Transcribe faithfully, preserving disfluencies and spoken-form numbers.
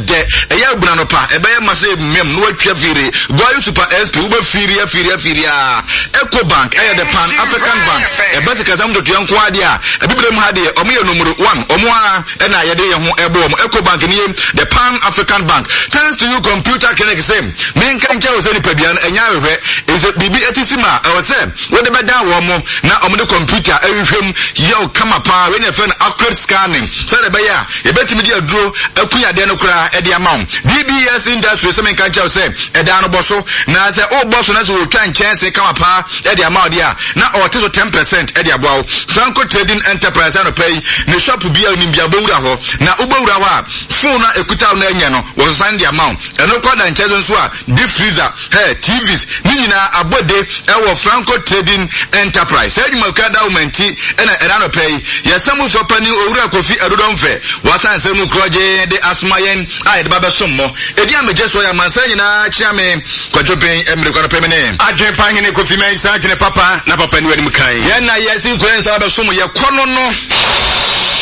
de eya buna no pa ebe ya mase mem no atwa firi go super S P ube firi afiri afiri a Eco Bank eya the Pan African Bank e base kasam to yanko ade a ebibere mu hade omo ye numero one omo a e na yede ye ho ebo omo Eco Bank ni the Pan African Bank. Thanks to you computer clinic same men kan che wo se ni padua no enya hwehwe is bibi etisima e wo se wo de beda wo mo na omo de computer ehwehwem ye kama pa we na fe accurate scanning so de be ya e betimi de aduro akuya de no kra e de amount D B S industry se men kan che wo se e da no boso na se o boso na se wo twa nkyɛnse kama pa e de amount dia na o te so ten percent e de aboa Franco Trading Enterprise no pay ne shop bia ni bia bowura ho na ubowura ho a phone na ekuta na anya no wo san the amount eno kwa da nkyɛnse so a deep freezer hey T Vs ni nyina abode e wo Franco Trading Enterprise e di maka da umenti e na era no pay yesamu so pani owura Kofi Adodonfe wasan se mu kroje de asmayen ai de baba sommo e di ameje so ya mansa nyina chia me kwadwopen emre kwa no pemene adwen pangene Kofi Mensa adwen papa na papa ni wani mukai ye na yesi ko ensa baba sommo ye kono no